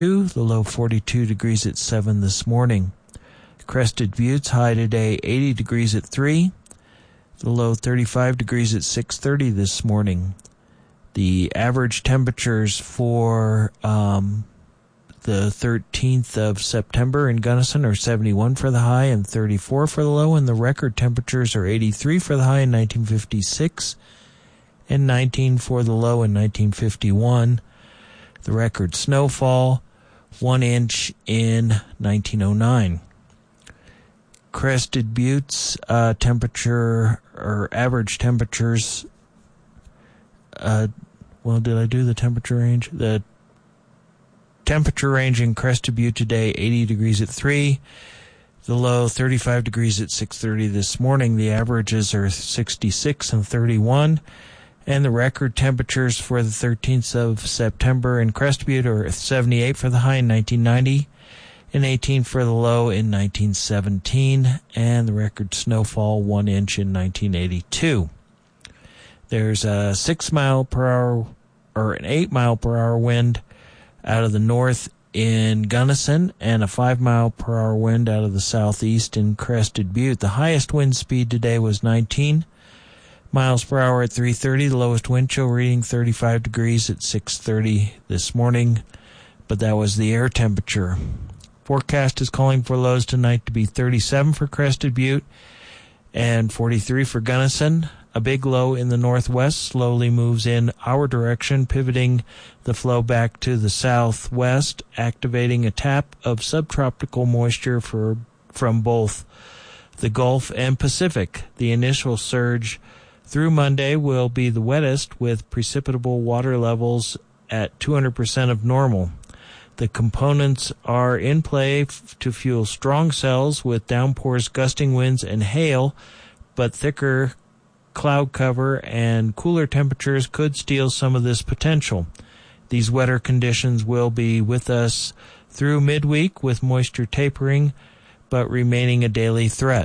the low 42 degrees at 7 this morning. Crested Buttes, high today 80 degrees at 3, the low 35 degrees at 6:30 this morning. The average temperatures for the 13th of September in Gunnison are 71 for the high and 34 for the low, and the record temperatures are 83 for the high in 1956 and 19 for the low in 1951. The record snowfall, 1 inch in 1909. Crested Buttes temperature or average temperatures. Did I do the temperature range? The temperature range in Crested Butte today, 80 degrees at 3. The low, 35 degrees at 6:30 this morning. The averages are 66 and 31. And the record temperatures for the 13th of September in Crested Butte are 78 for the high in 1990 and 18 for the low in 1917. And the record snowfall, 1 inch in 1982. There's a 6 mile per hour or an 8 mile per hour wind out of the north in Gunnison and a 5 mile per hour wind out of the southeast in Crested Butte. The highest wind speed today was 19 miles per hour at 3:30. The lowest wind chill reading 35 degrees at 6:30 this morning, but that was the air temperature. Forecast is calling for lows tonight to be 37 for Crested Butte and 43 for Gunnison. A big low in the northwest slowly moves in our direction, pivoting the flow back to the southwest, activating a tap of subtropical moisture from both the Gulf and Pacific. The initial surge through Monday will be the wettest, with precipitable water levels at 200% of normal. The components are in play to fuel strong cells with downpours, gusting winds, and hail, but thicker cloud cover and cooler temperatures could steal some of this potential. These wetter conditions will be with us through midweek, with moisture tapering but remaining a daily threat.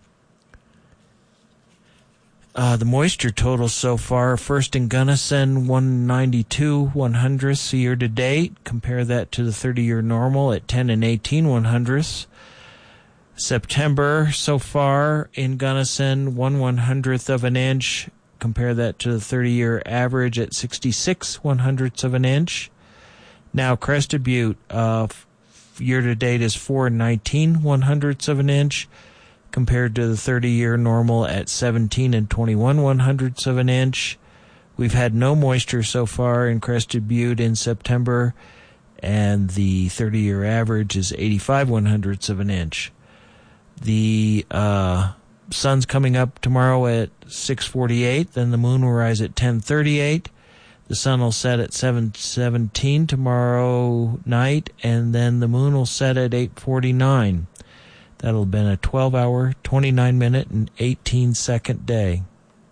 The moisture totals so far, first in Gunnison, 192 100ths year to date. Compare that to the 30-year normal at 10 and 18 100ths. September so far in Gunnison, 1/100th of an inch. Compare that to the 30-year average at 66 100ths of an inch. Now Crested Butte, year to date is 419 100ths of an inch, compared to the 30-year normal at 17 and 21 100ths of an inch. We've had no moisture so far in Crested Butte in September, and the 30-year average is 85 100ths of an inch. The sun's coming up tomorrow at 6:48, then the moon will rise at 10:38. The sun will set at 7:17 tomorrow night, and then the moon will set at 8:49. That'll have been a 12-hour, 29-minute, and 18-second day.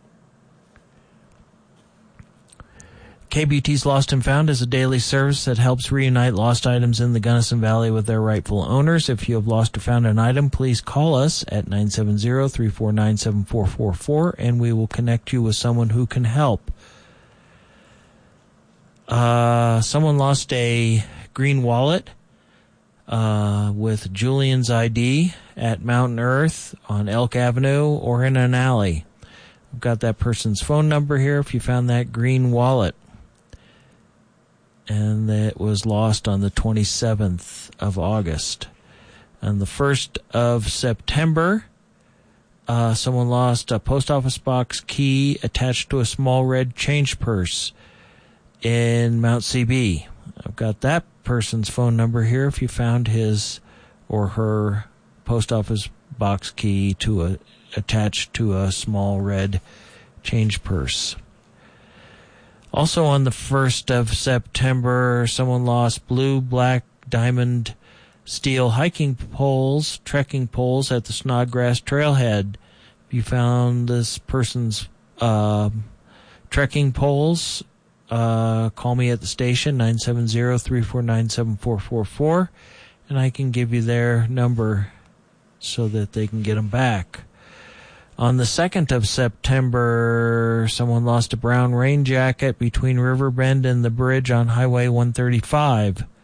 KBT's Lost and Found is a daily service that helps reunite lost items in the Gunnison Valley with their rightful owners. If you have lost or found an item, please call us at 970-349-7444, and we will connect you with someone who can help. Someone lost a green wallet with Julian's ID at Mountain Earth on Elk Avenue or in an alley. I've got that person's phone number here if you found that green wallet. And it was lost on the 27th of August. On the 1st of September, someone lost a post office box key attached to a small red change purse in Mount CB. I've got that person's phone number here if you found his or her post office box key attached to a small red change purse. Also on the 1st of September, someone lost blue, black, diamond, steel hiking poles, trekking poles at the Snodgrass Trailhead. If you found this person's trekking poles, call me at the station, 970-349-7444, and I can give you their number so that they can get them back. On the 2nd of September, someone lost a brown rain jacket between Riverbend and the bridge on Highway 135.